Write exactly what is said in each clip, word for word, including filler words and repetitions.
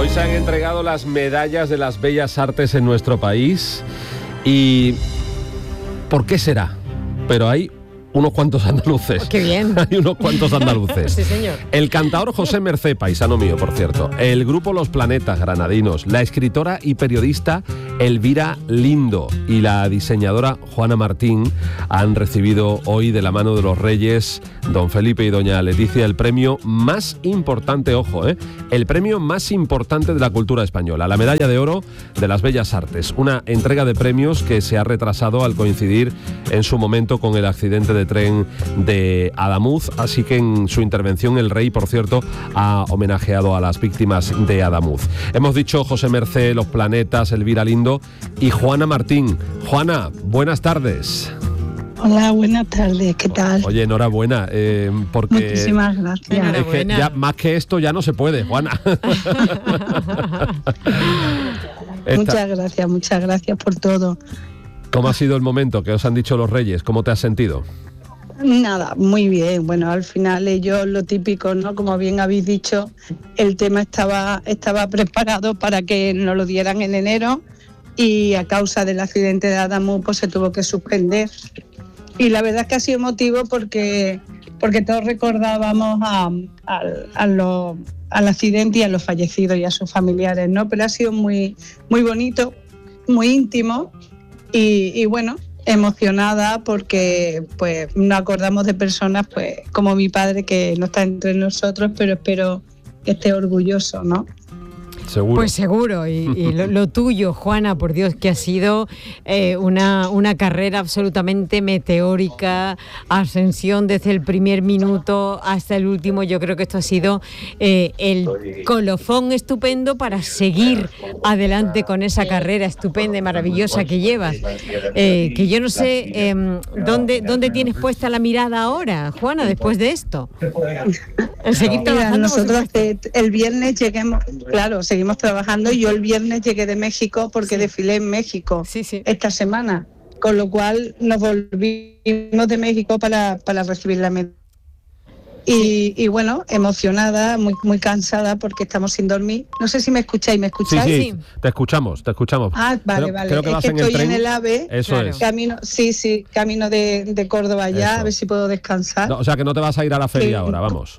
Hoy se han entregado las medallas de las bellas artes en nuestro país. ¿Y por qué será? Pero hay unos cuantos andaluces. Oh, ¡qué bien! Hay unos cuantos andaluces. Sí, señor. El cantaor José Mercé, paisano mío, por cierto. El grupo Los Planetas, granadinos. La escritora y periodista Elvira Lindo y la diseñadora Juana Martín han recibido hoy de la mano de los Reyes, don Felipe y doña Leticia, el premio más importante, ojo, ¿eh? el premio más importante de la cultura española, la medalla de oro de las bellas artes. Una entrega de premios que se ha retrasado al coincidir en su momento con el accidente de tren de Adamuz, así que en su intervención el rey, por cierto, ha homenajeado a las víctimas de Adamuz. Hemos dicho José Mercé, Los Planetas, Elvira Lindo y Juana Martín. Juana, buenas tardes. Hola, buenas tardes, ¿qué tal? Oye, enhorabuena, eh, porque... Muchísimas gracias. Es que ya, más que esto ya no se puede, Juana. Muchas gracias, muchas gracias por todo. ¿Cómo ha sido el momento que os han dicho los Reyes? ¿Cómo te has sentido? Nada, muy bien. Bueno, al final ellos lo típico, ¿no? Como bien habéis dicho, el tema estaba, estaba preparado para que nos lo dieran en enero y a causa del accidente de Adamuz pues se tuvo que suspender. Y la verdad es que ha sido emotivo porque, porque todos recordábamos a, a, a los, al accidente y a los fallecidos y a sus familiares, ¿no? Pero ha sido muy, muy bonito, muy íntimo y, y bueno, emocionada porque pues nos acordamos de personas pues como mi padre que no está entre nosotros, pero espero que esté orgulloso, ¿no? Seguro. Pues seguro, y, y lo, lo tuyo, Juana, por Dios, que ha sido eh, una, una carrera absolutamente meteórica, ascensión desde el primer minuto hasta el último. Yo creo que esto ha sido eh, el colofón estupendo para seguir adelante con esa carrera estupenda y maravillosa que llevas. Eh, que yo no sé eh, ¿dónde, dónde tienes puesta la mirada ahora, Juana, después de esto. En seguir trabajando. Mira, nosotros el viernes lleguemos, claro, seguimos trabajando y yo el viernes llegué de México porque sí. desfilé en México sí, sí. esta semana, con lo cual nos volvimos de México para, para recibir la medalla. Y, y bueno, emocionada, muy muy cansada porque estamos sin dormir. No sé si me escucháis, ¿me escucháis? Sí, sí, te escuchamos, te escuchamos. Ah, vale, creo, vale. Creo que es vas que en estoy el tren. en el AVE. Eso claro. es. Camino, sí, sí, camino de, de Córdoba ya, Eso. A ver si puedo descansar. No, o sea que no te vas a ir a la feria sí. ahora, vamos.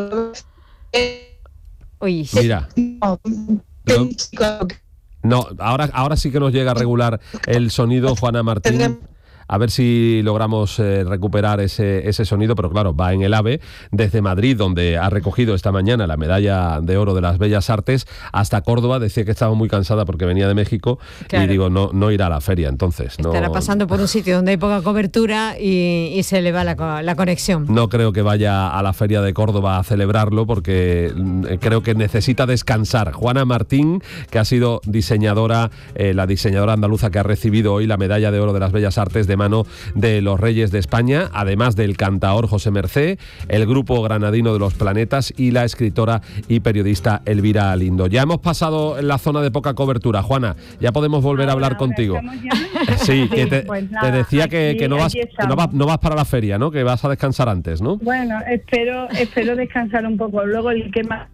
Uy, mira. No, no, no, ahora, ahora sí que nos llega a regular el sonido, Juana Martín. A ver si logramos eh, recuperar ese, ese sonido, pero claro, va en el AVE desde Madrid, donde ha recogido esta mañana la medalla de oro de las Bellas Artes, hasta Córdoba. Decía que estaba muy cansada porque venía de México, claro. Y digo, no, no irá a la feria, entonces. Estará no, pasando por un sitio donde hay poca cobertura y, y se le va la, la conexión. No creo que vaya a la feria de Córdoba a celebrarlo porque creo que necesita descansar. Juana Martín, que ha sido diseñadora, eh, la diseñadora andaluza que ha recibido hoy la medalla de oro de las Bellas Artes de mano de los Reyes de España, además del cantaor José Mercé, el grupo granadino de Los Planetas y la escritora y periodista Elvira Lindo. Ya hemos pasado en la zona de poca cobertura, Juana, ya podemos volver ahora, a hablar contigo. Sí, que te, pues nada, te decía que, aquí, que, no vas, que no, vas, no vas para la feria, ¿no? Que vas a descansar antes, ¿no? Bueno, espero, espero descansar un poco. Luego el que más...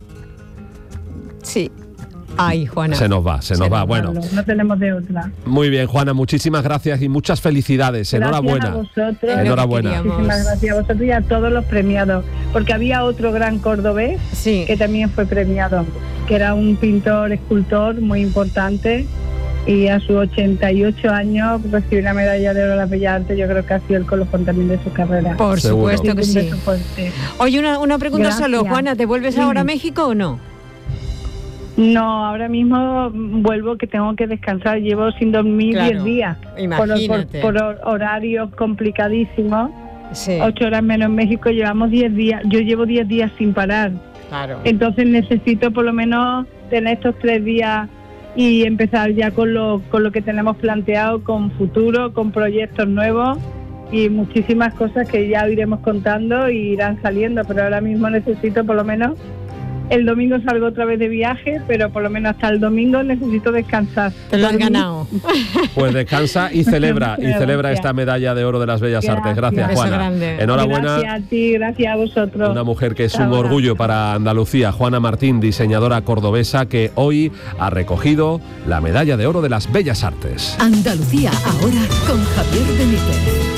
Sí. Ay, Juana. Se nos va, se, se nos va. Bueno, no tenemos de otra. Muy bien, Juana, muchísimas gracias y muchas felicidades. Gracias Enhorabuena. A vosotros. Enhorabuena. Muchísimas gracias a vosotros y a todos los premiados. Porque había otro gran cordobés sí. que también fue premiado, que era un pintor, escultor muy importante. Y a sus ochenta y ocho años recibir la medalla de oro de las Bellas Artes, yo creo que ha sido el colofón también de su carrera. Por Seguro. supuesto que sí. Oye, una, una pregunta gracias. solo, Juana, ¿te vuelves sí. ahora a México o no? No, ahora mismo vuelvo que tengo que descansar. Llevo sin dormir diez claro, días. Imagínate. Por, por, por horarios complicadísimos. Sí. Ocho horas menos en México, llevamos diez días. Yo llevo diez días sin parar. Claro. Entonces necesito por lo menos tener estos tres días y empezar ya con lo, con lo que tenemos planteado, con futuro, con proyectos nuevos y muchísimas cosas que ya iremos contando y irán saliendo. Pero ahora mismo necesito por lo menos El domingo salgo otra vez de viaje, pero por lo menos hasta el domingo necesito descansar. Te lo has ganado. Pues descansa y celebra, y celebra esta medalla de oro de las Bellas Gracias. Artes. Gracias, Beso Juana. grande. Enhorabuena. Gracias a ti, gracias a vosotros. Una mujer que es Hasta un ahora. orgullo para Andalucía, Juana Martín, diseñadora cordobesa, que hoy ha recogido la medalla de oro de las Bellas Artes. Andalucía ahora con Javier Benítez.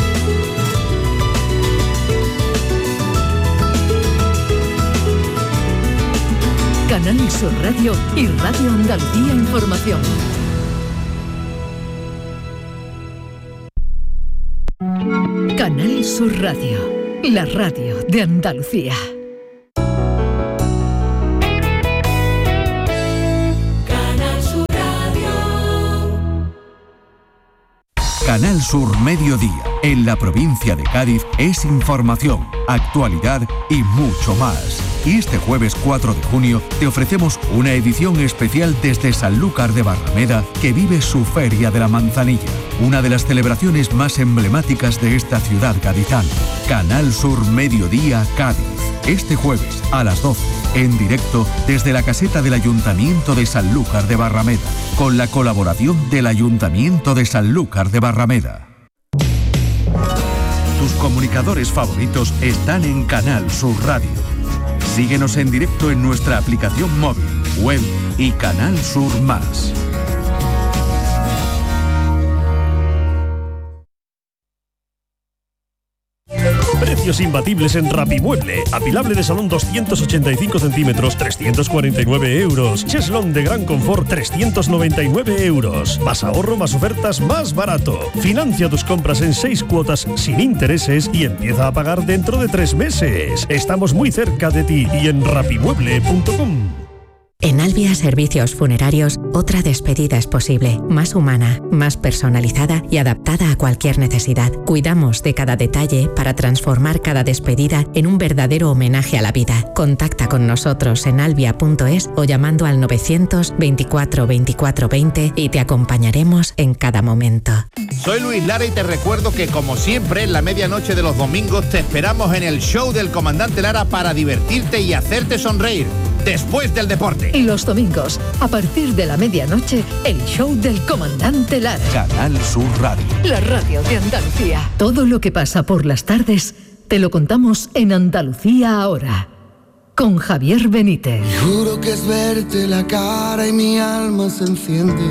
Canal Sur Radio y Radio Andalucía Información. Canal Sur Radio, la radio de Andalucía. Canal Sur Radio. Canal Sur Mediodía, en la provincia de Cádiz, es información, actualidad y mucho más. Y este jueves cuatro de junio te ofrecemos una edición especial desde Sanlúcar de Barrameda, que vive su Feria de la Manzanilla, una de las celebraciones más emblemáticas de esta ciudad gaditana. Canal Sur Mediodía Cádiz, este jueves a las doce, en directo desde la caseta del Ayuntamiento de Sanlúcar de Barrameda, con la colaboración del Ayuntamiento de Sanlúcar de Barrameda. Tus comunicadores favoritos están en Canal Sur Radio. Síguenos en directo en nuestra aplicación móvil, web y Canal Sur Más. Precios imbatibles en Rapimueble. Apilable de salón doscientos ochenta y cinco centímetros, trescientos cuarenta y nueve euros. Cheslón de gran confort, trescientos noventa y nueve euros. Más ahorro, más ofertas, más barato. Financia tus compras en seis cuotas sin intereses y empieza a pagar dentro de tres meses. Estamos muy cerca de ti y en rapimueble punto com. En Albia Servicios Funerarios, otra despedida es posible, más humana, más personalizada y adaptada a cualquier necesidad. Cuidamos de cada detalle para transformar cada despedida en un verdadero homenaje a la vida. Contacta con nosotros en albia punto es o llamando al novecientos veinticuatro veinticuatro veinte y te acompañaremos en cada momento. Soy Luis Lara y te recuerdo que, como siempre, en la medianoche de los domingos te esperamos en el show del Comandante Lara para divertirte y hacerte sonreír después del deporte. Y los domingos, a partir de la medianoche, el show del Comandante Lara. Canal Sur Radio. La radio de Andalucía. Todo lo que pasa por las tardes, te lo contamos en Andalucía ahora. Con Javier Benítez. Juro que es verte la cara y mi alma se enciende.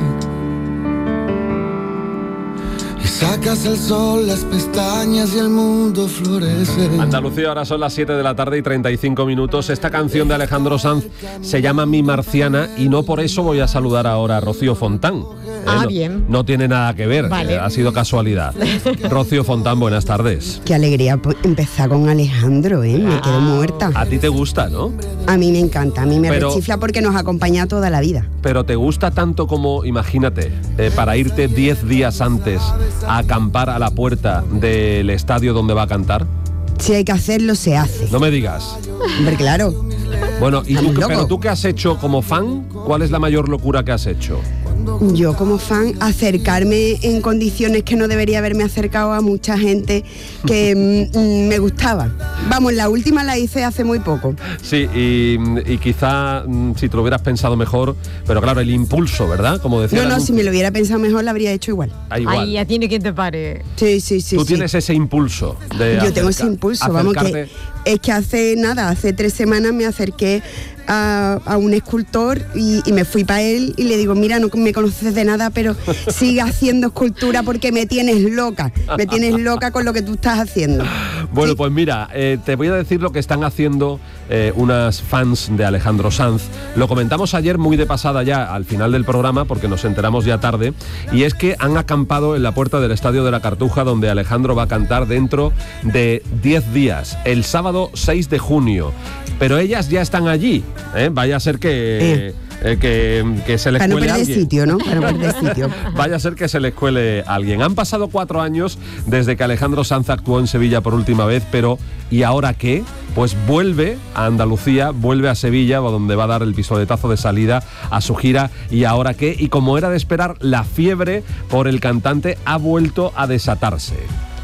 Y sacas el sol, las pestañas y el mundo florece. Andalucía, ahora son las siete de la tarde y treinta y cinco minutos. Esta canción de Alejandro Sanz se llama Mi Marciana y no por eso voy a saludar ahora a Rocío Fontán. ¿Eh? Ah, no, bien. No tiene nada que ver, Vale. eh, ha sido casualidad. Rocío Fontán, buenas tardes. Qué alegría empezar con Alejandro, ¿eh? Me quedo muerta. A ti te gusta, ¿no? A mí me encanta, a mí me Pero- rechifla porque nos acompaña toda la vida. Pero te gusta tanto como, imagínate, eh, para irte diez días antes a acampar a la puerta del estadio donde va a cantar. Si hay que hacerlo, se hace. No me digas. Hombre, claro. Bueno, ¿y tú, Estamos qué- locos. pero tú qué has hecho como fan? ¿Cuál es la mayor locura que has hecho? Yo como fan, acercarme en condiciones que no debería haberme acercado a mucha gente que mm, me gustaba. Vamos, la última la hice hace muy poco. Sí, y, y quizá mm, si te lo hubieras pensado mejor, pero claro, el impulso, ¿verdad? Como decía No, el no, anuncio. si me lo hubiera pensado mejor, la habría hecho igual. Ah, igual. Ahí ya tiene quien te pare. Sí, sí, sí. Tú sí. tienes ese impulso de Yo tengo acerca- ese impulso, vamos, acercarte- que es que hace nada, hace tres semanas me acerqué a, a un escultor y, y me fui para él y le digo, mira, no me conoces de nada, pero sigue haciendo escultura porque me tienes loca, me tienes loca con lo que tú estás haciendo. Bueno, pues mira, eh, te voy a decir lo que están haciendo eh, unas fans de Alejandro Sanz. Lo comentamos ayer muy de pasada ya al final del programa porque nos enteramos ya tarde, y es que han acampado en la puerta del Estadio de la Cartuja donde Alejandro va a cantar dentro de diez días, el sábado seis de junio. Pero ellas ya están allí, ¿eh? Vaya a ser que... Eh. eh, que, que se les Para no cuele perder alguien. sitio, ¿no? Para no perder sitio. Vaya a ser que se les cuele a alguien. Han pasado cuatro años desde que Alejandro Sanz actuó en Sevilla por última vez, pero ¿y ahora qué? Pues vuelve a Andalucía, vuelve a Sevilla, donde va a dar el pistoletazo de salida a su gira. ¿Y ahora qué? Y como era de esperar, la fiebre por el cantante ha vuelto a desatarse.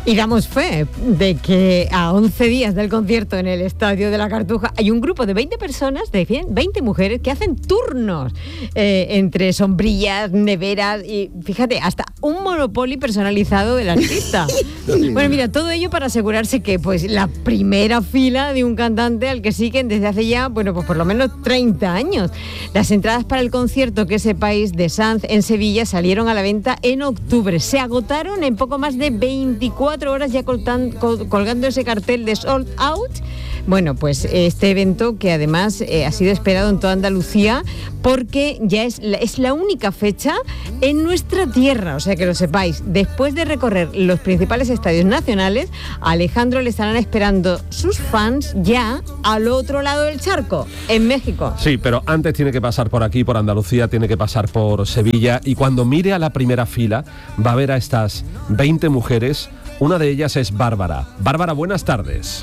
Y damos fe de que a once días del concierto en el Estadio de la Cartuja hay un grupo de veinte personas, de veinte mujeres, que hacen turnos eh, entre sombrillas, neveras y, fíjate, hasta un Monopoly personalizado del artista. Bueno, mira, todo ello para asegurarse que pues la primera fila de un cantante al que siguen desde hace ya, bueno, pues por lo menos treinta años. Las entradas para el concierto, que sepáis, de Sanz en Sevilla salieron a la venta en octubre. Se agotaron en poco más de veinticuatro horas ya coltan, col, colgando ese cartel de sold out. Bueno, pues este evento que además eh, ha sido esperado en toda Andalucía porque ya es la, es la única fecha en nuestra tierra, o sea que lo sepáis. Después de recorrer los principales estadios nacionales, a Alejandro le estarán esperando sus fans ya al otro lado del charco, en México. Sí, pero antes tiene que pasar por aquí, por Andalucía, tiene que pasar por Sevilla, y cuando mire a la primera fila va a ver a estas veinte mujeres. Una de ellas es Bárbara. Bárbara, buenas tardes.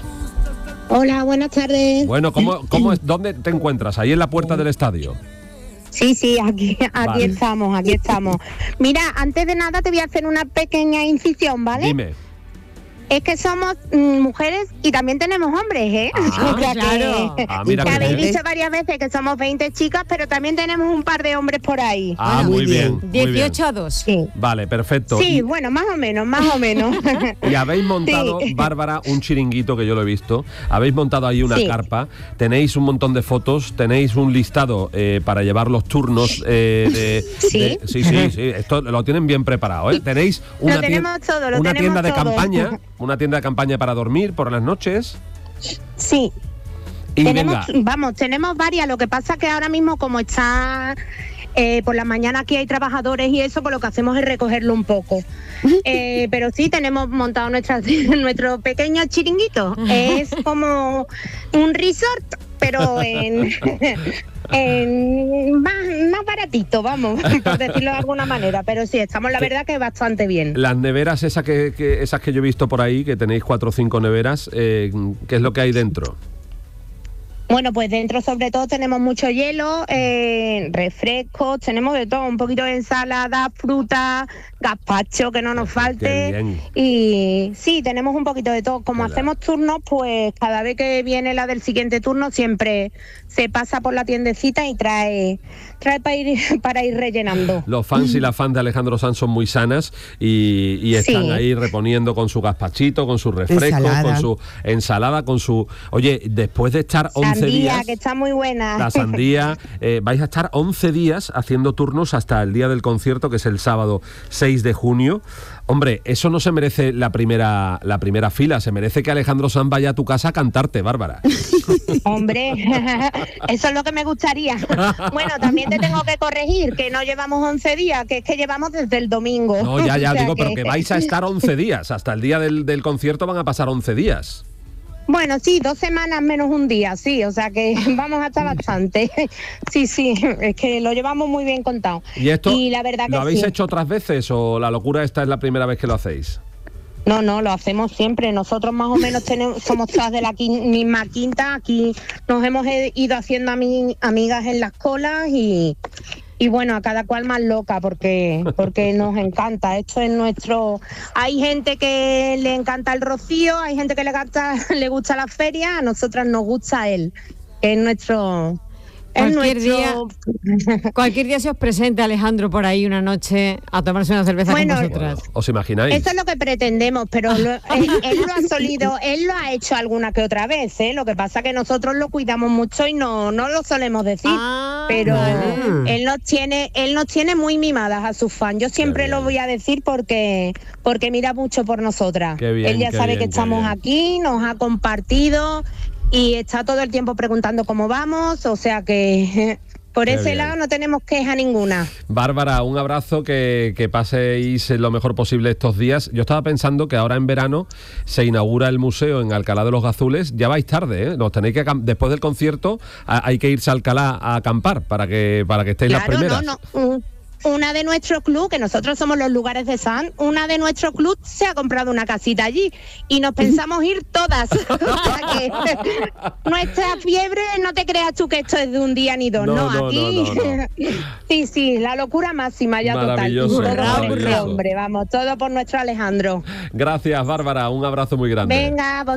Hola, buenas tardes. Bueno, ¿cómo, cómo es, ¿dónde te encuentras? ¿Ahí en la puerta del estadio? Sí, sí, aquí, aquí Vale. estamos, aquí estamos. Mira, antes de nada te voy a hacer una pequeña incisión, ¿vale? Dime. Es que somos mm, mujeres y también tenemos hombres, ¿eh? Ah, o sea claro. que, Ah, mira que qué habéis bien. dicho varias veces que somos veinte chicas, pero también tenemos un par de hombres por ahí. Ah, muy bien. muy bien. dieciocho a dos. Sí, Vale, perfecto. sí Y- bueno, más o menos, más o menos. Y habéis montado, Sí. Bárbara, un chiringuito que yo lo he visto. Habéis montado ahí una Sí. carpa. Tenéis un montón de fotos. Tenéis un listado eh, para llevar los turnos. Eh, de, ¿Sí? de- sí, sí, sí. Esto lo tienen bien preparado. ¿eh? Tenéis una, Lo tenemos tien- todo, lo una tenemos tienda de todo. campaña. Una tienda de campaña para dormir por las noches. Sí. Y tenemos, venga. vamos, tenemos varias. Lo que pasa que ahora mismo, como está eh, por la mañana aquí hay trabajadores y eso, pues lo que hacemos es recogerlo un poco. Eh, pero sí, tenemos montado nuestra, nuestro pequeño chiringuito. Es como un resort, pero en, en más, más baratito, vamos, por decirlo de alguna manera. Pero sí, estamos la verdad que bastante bien. Las neveras esas que, que, esas que yo he visto por ahí, que tenéis cuatro o cinco neveras, eh, ¿qué es lo que hay dentro? Bueno, pues dentro sobre todo tenemos mucho hielo, eh, refrescos, tenemos de todo, un poquito de ensalada, fruta, gazpacho, que no nos falte. Qué bien. Y sí, tenemos un poquito de todo. Como ¿Verdad? hacemos turnos, pues cada vez que viene la del siguiente turno siempre se pasa por la tiendecita y trae trae para ir, para ir rellenando. Los fans y las fans de Alejandro Sanz son muy sanas y, y están Sí. ahí reponiendo con su gazpachito, con su refresco, Ensalada. con su ensalada, con su... Oye, después de estar once Sandía, días... que está muy buena. La sandía, eh, vais a estar once días haciendo turnos hasta el día del concierto, que es el sábado seis de junio. Hombre, eso no se merece la primera, la primera fila, se merece que Alejandro Sanz vaya a tu casa a cantarte, Bárbara. Hombre, eso es lo que me gustaría. Bueno, también te tengo que corregir, que no llevamos once días, que es que llevamos desde el domingo. No, ya, ya, O sea digo, pero que vais a estar once días, hasta el día del, del concierto van a pasar once días. Bueno, sí, dos semanas menos un día, sí, o sea que vamos a estar bastante. Sí, sí, es que lo llevamos muy bien contado. ¿Y esto Y la verdad que lo habéis sí. hecho otras veces o la locura esta es la primera vez que lo hacéis? No, no, lo hacemos siempre. Nosotros más o menos tenemos, somos todas de la quin- misma quinta. Aquí nos hemos eh, ido haciendo ami- amigas en las colas y, y bueno, a cada cual más loca porque, porque nos encanta. Esto es nuestro... Hay gente que le encanta el rocío, hay gente que le, encanta, le gusta la feria, a nosotras nos gusta él, que es nuestro... Es Cualquier nuestro... Cualquier día se os presente Alejandro por ahí una noche a tomarse una cerveza Bueno, con vosotras. ¿Os imagináis? Eso es lo que pretendemos, pero lo- él, él lo ha solido, él lo ha hecho alguna que otra vez, ¿eh? Lo que pasa que nosotros lo cuidamos mucho y no, no lo solemos decir, Ah, pero vale. él nos tiene, él nos tiene muy mimadas a sus fans. Yo siempre Qué lo bien. voy a decir porque, porque mira mucho por nosotras. Qué bien, él ya qué sabe bien, que qué estamos bien. aquí, nos ha compartido y está todo el tiempo preguntando cómo vamos, o sea que por Qué ese bien. lado no tenemos queja ninguna. Bárbara, un abrazo, que, que paséis lo mejor posible estos días. Yo estaba pensando que ahora en verano se inaugura el museo en Alcalá de los Gazules. Ya vais tarde, ¿eh? Nos tenéis que acam- después del concierto a- hay que irse a Alcalá a acampar para que para que estéis las Claro, primeras. no, no. mm, una de nuestro club, que nosotros somos los lugares de San, una de nuestro club se ha comprado una casita allí y nos pensamos ir todas. O sea que nuestra fiebre, no te creas tú que esto es de un día ni dos, no, No, no, aquí no, no, no. sí, sí, la locura máxima ya total. Maravilloso, Todo por este maravilloso. hombre, vamos, todo por nuestro Alejandro. Gracias, Bárbara. Un abrazo muy grande. Venga,